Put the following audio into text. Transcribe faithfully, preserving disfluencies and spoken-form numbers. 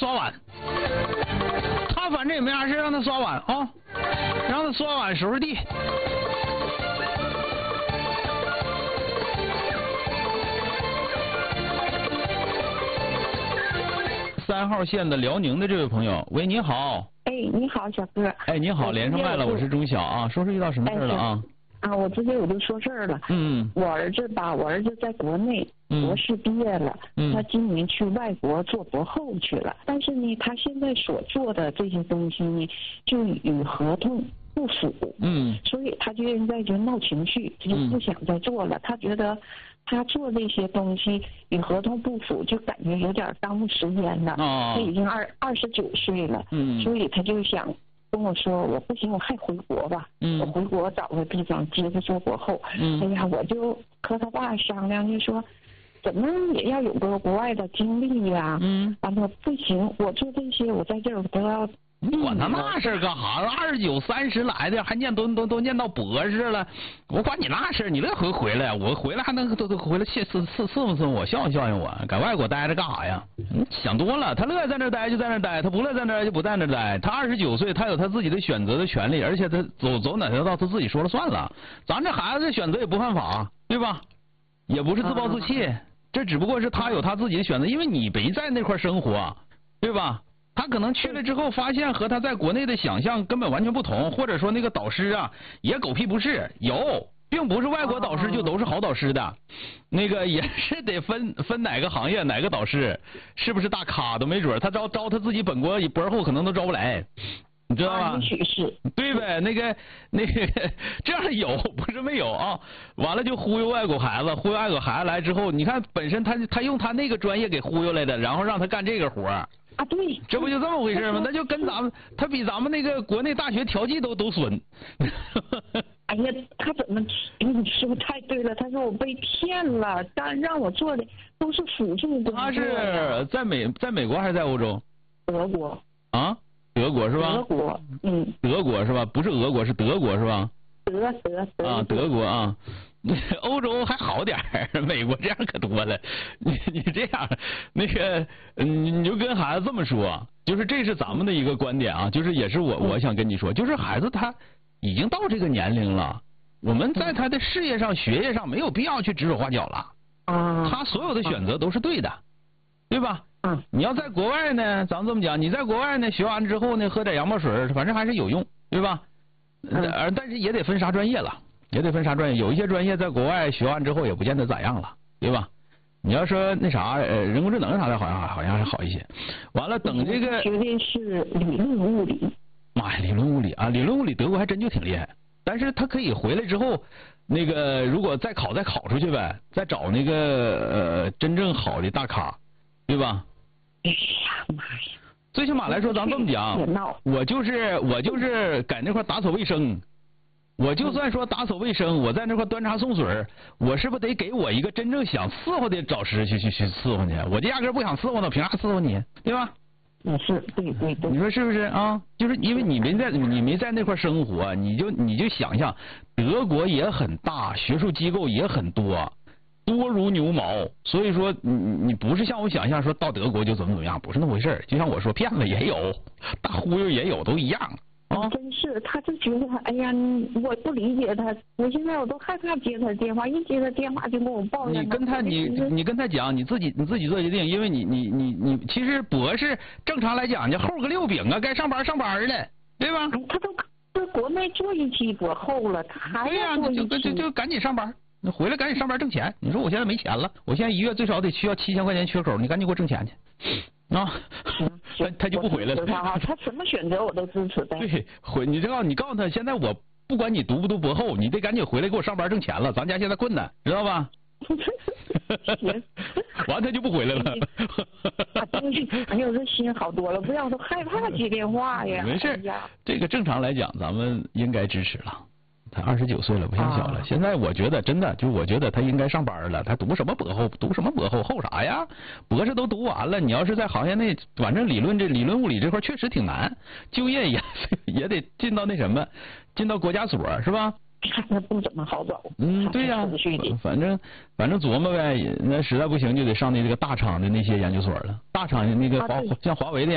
刷碗。他反正也没啥事，让他刷碗啊，让他刷碗收拾地。三号线的辽宁的这位朋友，喂，你好。 哎，你好，小哥。 哎，你好，连上麦了，我是钟晓啊，说说遇到什么事了啊？ 啊，我直接我就说事儿了。 嗯。 我儿子吧，我儿子在国内博士毕业了， 嗯、 他今年去外国做博后去了。但是呢，他现在所做的这些东西呢，就与合同不符。 嗯。 所以他就现在就闹情绪，他就不想再做了。嗯、他觉得他做这些东西与合同不符，就感觉有点耽误时间了。 哦。 他已经二二十九岁了。 嗯。 所以他就想跟我说，我不行，我还回国吧。 嗯。 我回国找个地方接着做博后。 嗯。 哎呀，我就和他爸商量，就说怎么也要有个国外的经历呀。 嗯。 完了不行，我做这些，我在这儿都要。 你管他那事儿干啥？二十九、三十来的，还念都都都念到博士了，我管你那事儿，你这回回来，我回来还能都都回来谢伺伺伺候伺候我，孝敬孝敬我，在外国待着干啥呀？你想多了，他乐意在那待就在那待，他不乐意在那就不在那待。他二十九岁，他有他自己的选择的权利，而且他走走哪条道他自己说了算了。咱这孩子的选择也不犯法，对吧？也不是自暴自弃，啊、这只不过是他有他自己的选择，因为你没在那块生活，对吧？他可能去了之后，发现和他在国内的想象根本完全不同，或者说那个导师啊也狗屁不是，有，并不是外国导师就都是好导师的，那个也是得分分哪个行业哪个导师是不是大咖都没准，他招招他自己本国博后可能都招不来，你知道吧？ 也许是。 对呗，那个那个这样有不是没有啊？完了就忽悠外国孩子，忽悠外国孩子来之后，你看本身他他用他那个专业给忽悠来的，然后让他干这个活儿。 啊，对， 这不就这么回事吗？那就跟咱们，他比咱们那个国内大学调剂都都损。 哎呀，他怎么你说太对了？他说我被骗了，但让我做的都是辅助工作。 他是在美在美国还是在欧洲？ 德国。 啊，德国是吧？ 德国，嗯。 德国是吧？不是俄国，是德国是吧？ 德德德。 啊，德国啊。欧洲还好点儿，美国这样可多了。你你这样，那个，嗯，你就跟孩子这么说，就是这是咱们的一个观点啊，就是也是我我想跟你说，就是孩子他已经到这个年龄了，我们在他的事业上、学业上没有必要去指手画脚了。 啊。 他所有的选择都是对的，对吧？ 嗯。 你要在国外呢，咱们这么讲，你在国外呢学完之后呢，喝点洋墨水，反正还是有用，对吧？呃，但是也得分啥专业了。也得分啥专业，有一些专业在国外学完之后也不见得咋样了，对吧？你要说那啥，呃，人工智能啥的，好像好像是好一些。完了，等这个学的是理论物理。 妈呀，理论物理啊，理论物理德国还真就挺厉害。但是他可以回来之后，那个如果再考再考出去呗，再找那个呃真正好的大咖，对吧？ 哎呀妈呀！ 最起码来说，咱这么讲，我就是我就是在那块打扫卫生。我就算说打扫卫生，我在那块端茶送水，我是不是得给我一个真正想伺候的导师去去去伺候去？我这压根不想伺候他，凭啥伺候你？对吧？ 也是，对对对。 你说是不是啊？就是因为你没在你没在那块生活，你就你就想象，德国也很大，学术机构也很多，多如牛毛。所以说你你不是像我想象说到德国就怎么怎么样，不是那么回事。就像我说，骗子也有，大忽悠也有，都一样。啊， 真是，他就觉得，哎呀，我不理解他，我现在我都害怕接他电话，一接他电话就跟我抱怨。 你跟他，你你跟他讲，你自己你自己做决定，因为你你你你，其实博士正常来讲，你后个六饼啊，该上班上班了，对吧？ 他都在国内做一期博后了，他还要做一期。 对呀，就就就赶紧上班，你回来赶紧上班挣钱。你说我现在没钱了，我现在一月最少得需要七千块钱缺口，你赶紧给我挣钱去。啊，他他就不回来了。 他他什么选择我都支持的。 对，回你知道，你告诉他，现在我不管你读不读博后，你得赶紧回来给我上班挣钱了。咱家现在困难，知道吧？完他就不回来了。 哎呦，这心好多了，不要说害怕接电话呀。 没事，这个正常来讲，咱们应该支持了。他二十九岁了，不像小了。啊、现在我觉得真的，就我觉得他应该上班了。他读什么博后？读什么博后？后啥呀？博士都读完了，你要是在行业内，反正理论这理论物理这块确实挺难，就业也也得进到那什么，进到国家所是吧？ 那不怎么好找。 嗯，对呀、啊，反正反正琢磨呗，那实在不行就得上那这个大厂的那些研究所了。大厂那个华像华为的。